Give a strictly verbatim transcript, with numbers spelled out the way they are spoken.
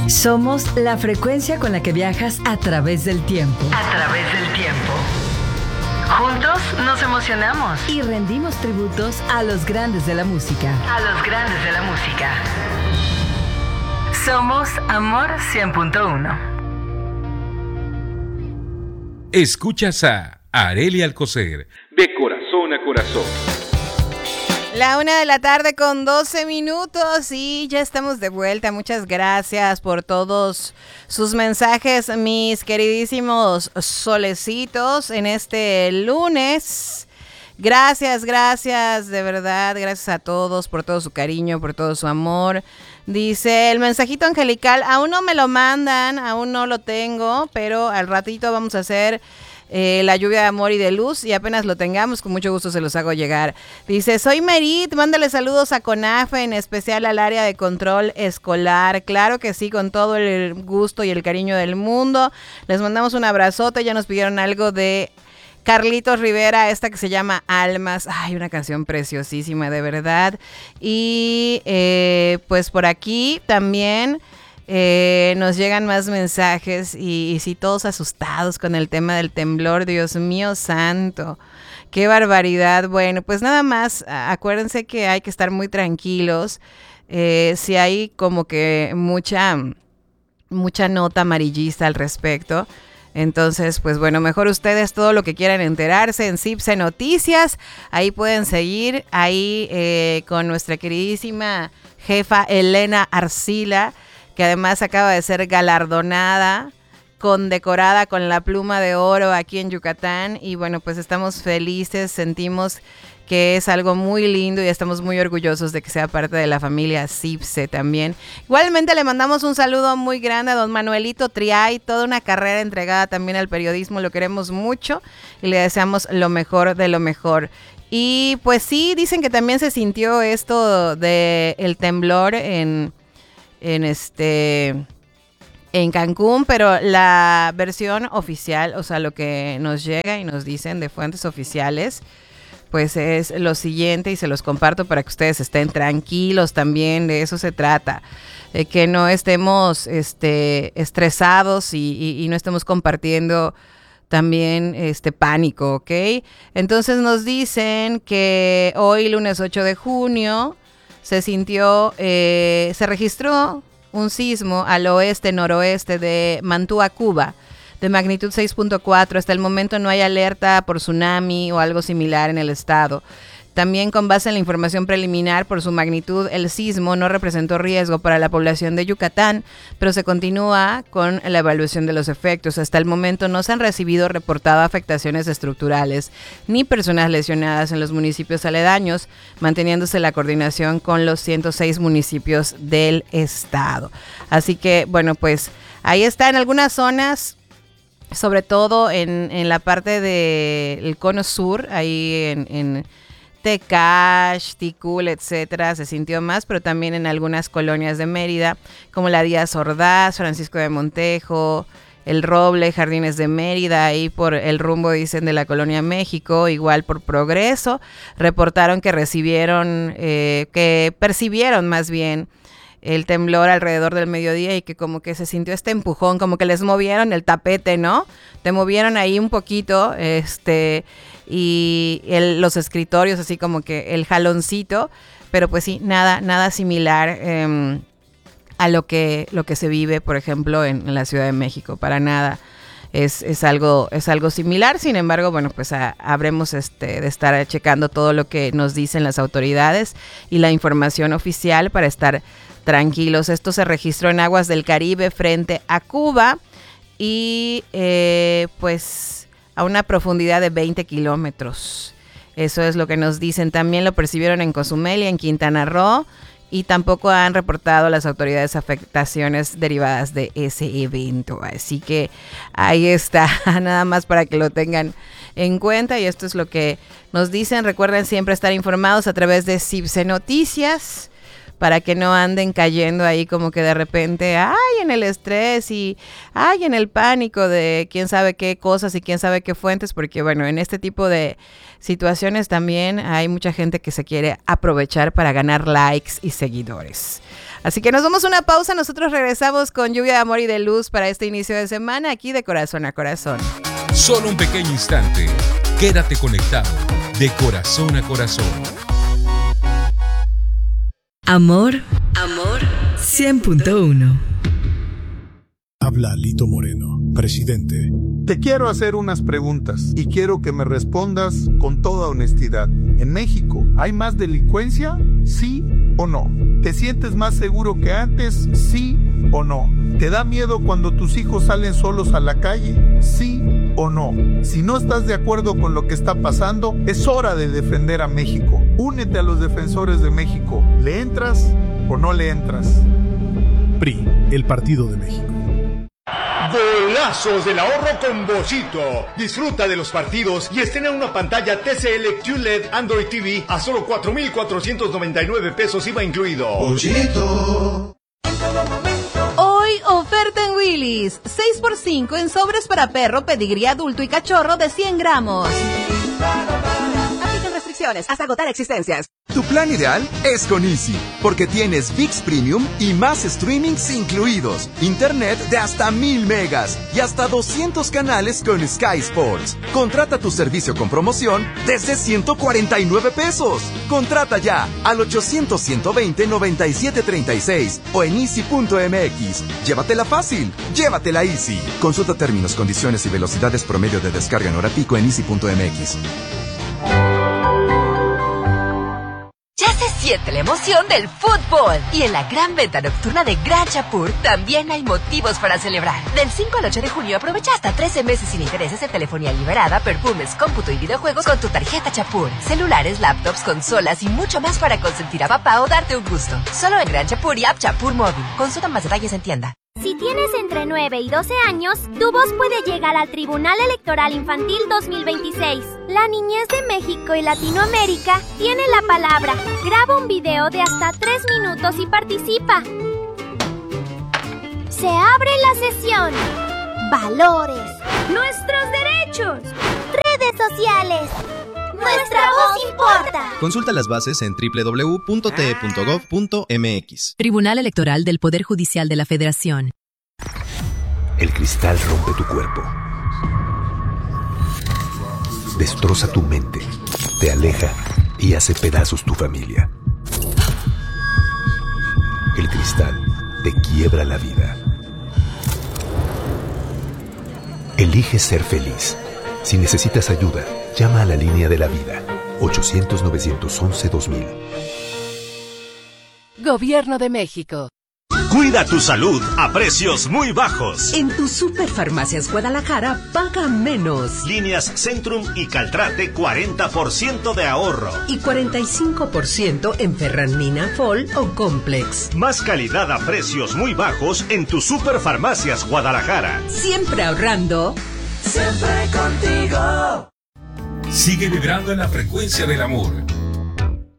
Somos la frecuencia con la que viajas a través del tiempo. A través del tiempo. Juntos nos emocionamos. Y rendimos tributos a los grandes de la música. A los grandes de la música. Somos Amor cien punto uno. Escuchas a Arely Alcocer, de corazón a corazón. La una de la tarde con doce minutos y ya estamos de vuelta. Muchas gracias por todos sus mensajes, mis queridísimos solecitos, en este lunes. Gracias, gracias, de verdad, gracias a todos por todo su cariño, por todo su amor. Dice, el mensajito angelical, aún no me lo mandan, aún no lo tengo, pero al ratito vamos a hacer... Eh, la lluvia de amor y de luz, y apenas lo tengamos, con mucho gusto se los hago llegar. Dice, soy Merit, mándale saludos a CONAFE, en especial al área de control escolar. Claro que sí, con todo el gusto y el cariño del mundo. Les mandamos un abrazote. Ya nos pidieron algo de Carlitos Rivera, esta que se llama Almas. Ay, una canción preciosísima, de verdad. Y eh, pues por aquí también Eh, nos llegan más mensajes y, y sí, todos asustados con el tema del temblor. Dios mío santo, qué barbaridad. Bueno, pues nada más, acuérdense que hay que estar muy tranquilos. Eh, si hay como que mucha, mucha nota amarillista al respecto, entonces, pues bueno, mejor ustedes todo lo que quieran enterarse en CIPSE Noticias. Ahí pueden seguir, ahí eh, con nuestra queridísima jefa Elena Arcila, que además acaba de ser galardonada, condecorada con la pluma de oro aquí en Yucatán. Y bueno, pues estamos felices, sentimos que es algo muy lindo y estamos muy orgullosos de que sea parte de la familia CIPSE también. Igualmente le mandamos un saludo muy grande a don Manuelito Triay, toda una carrera entregada también al periodismo, lo queremos mucho y le deseamos lo mejor de lo mejor. Y pues sí, dicen que también se sintió esto del temblor en... en este en Cancún, pero la versión oficial, o sea, lo que nos llega y nos dicen de fuentes oficiales, pues es lo siguiente, y se los comparto para que ustedes estén tranquilos también. De eso se trata, de que no estemos este estresados y, y, y no estemos compartiendo también este pánico, ¿ok? Entonces nos dicen que hoy, lunes ocho de junio, se sintió, eh, se registró un sismo al oeste-noroeste de Mantua, Cuba, de magnitud seis punto cuatro. Hasta el momento no hay alerta por tsunami o algo similar en el estado. También, con base en la información preliminar, por su magnitud, el sismo no representó riesgo para la población de Yucatán, pero se continúa con la evaluación de los efectos. Hasta el momento no se han recibido reportado afectaciones estructurales ni personas lesionadas en los municipios aledaños, manteniéndose la coordinación con los ciento seis municipios del estado. Así que, bueno, pues ahí está. En algunas zonas, sobre todo en, en la parte del cono sur, ahí en... en Tecash, Ticul, etcétera, se sintió más, pero también en algunas colonias de Mérida, como la Díaz Ordaz, Francisco de Montejo, El Roble, Jardines de Mérida, ahí por el rumbo, dicen, de la Colonia México, igual por Progreso, reportaron que recibieron, eh, que percibieron más bien el temblor alrededor del mediodía y que como que se sintió este empujón, como que les movieron el tapete, ¿no? Te movieron ahí un poquito, este... y el, los escritorios, así como que el jaloncito, pero pues sí, nada, nada similar eh, a lo que, lo que se vive, por ejemplo, en, en la Ciudad de México, para nada. Es, es algo, es algo similar. Sin embargo, bueno, pues a, habremos este, de estar checando todo lo que nos dicen las autoridades y la información oficial para estar tranquilos. Esto se registró en aguas del Caribe frente a Cuba y eh, pues a una profundidad de veinte kilómetros. Eso es lo que nos dicen. También lo percibieron en Cozumel y en Quintana Roo, y tampoco han reportado las autoridades afectaciones derivadas de ese evento. Así que ahí está, nada más para que lo tengan en cuenta, y esto es lo que nos dicen. Recuerden siempre estar informados a través de CIPSE Noticias, para que no anden cayendo ahí como que de repente, ay, en el estrés y ay, en el pánico de quién sabe qué cosas y quién sabe qué fuentes, porque bueno, en este tipo de situaciones también hay mucha gente que se quiere aprovechar para ganar likes y seguidores. Así que nos damos una pausa, nosotros regresamos con lluvia de amor y de luz para este inicio de semana aquí de Corazón a Corazón. Solo un pequeño instante, quédate conectado de corazón a corazón. Amor, amor, cien punto uno. Habla Lito Moreno, presidente. Te quiero hacer unas preguntas y quiero que me respondas con toda honestidad. ¿En México hay más delincuencia? ¿Sí o no? ¿Te sientes más seguro que antes? ¿Sí o no? ¿Te da miedo cuando tus hijos salen solos a la calle? ¿Sí o no? Si no estás de acuerdo con lo que está pasando, es hora de defender a México. Únete a los defensores de México. ¿Le entras o no le entras? P R I, el Partido de México. Golazos del ahorro con Bollito. Disfruta de los partidos y estrena una pantalla T C L Q L E D Android T V a solo cuatro mil cuatrocientos noventa y nueve pesos I V A incluido. Bollito. Hoy oferta en Willy's. seis por cinco en sobres para perro, pedigrí adulto y cachorro de cien gramos. Aplican restricciones hasta agotar existencias. Tu plan ideal es con Easy, porque tienes ViX Premium y más streamings incluidos, internet de hasta mil megas y hasta doscientos canales con Sky Sports. Contrata tu servicio con promoción desde ciento cuarenta y nueve pesos. Contrata ya al ochocientos, ciento veinte, noventa y siete treinta y seis o en easy punto m x. Llévatela fácil, llévatela Easy. Consulta términos, condiciones y velocidades promedio de descarga en hora pico en easy punto m x. Ya se siente la emoción del fútbol. Y en la gran venta nocturna de Gran Chapur también hay motivos para celebrar. Del cinco al ocho de junio aprovecha hasta trece meses sin intereses en telefonía liberada, perfumes, cómputo y videojuegos con tu tarjeta Chapur. Celulares, laptops, consolas y mucho más para consentir a papá o darte un gusto. Solo en Gran Chapur y App Chapur Móvil. Consulta más detalles en tienda. Si tienes entre nueve y doce años, tu voz puede llegar al Tribunal Electoral Infantil dos mil veintiséis. La niñez de México y Latinoamérica tiene la palabra. Graba un video de hasta tres minutos y participa. Se abre la sesión. Valores. Nuestros derechos. Redes sociales. Nuestra voz importa. Consulta las bases en doble u doble u doble u punto t e punto gov punto m x. Tribunal Electoral del Poder Judicial de la Federación. El cristal rompe tu cuerpo. Destroza tu mente. Te aleja y hace pedazos tu familia. El cristal te quiebra la vida. Elige ser feliz. Si necesitas ayuda, llama a la línea de la vida. ochocientos, novecientos once, dos mil. Gobierno de México. Cuida tu salud a precios muy bajos. En tu Superfarmacias Guadalajara, paga menos. Líneas Centrum y Caltrate, cuarenta por ciento de ahorro. Y cuarenta y cinco por ciento en Ferranina, Fol o Complex. Más calidad a precios muy bajos en tu Superfarmacias Guadalajara. Siempre ahorrando. Siempre contigo. Sigue vibrando en la frecuencia del amor.